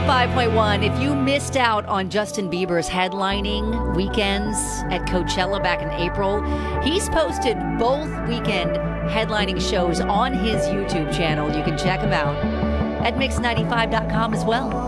95.1. If you missed out on Justin Bieber's headlining weekends at Coachella back in April, he's posted both weekend headlining shows on his YouTube channel. You can check him out at mix95.com as well.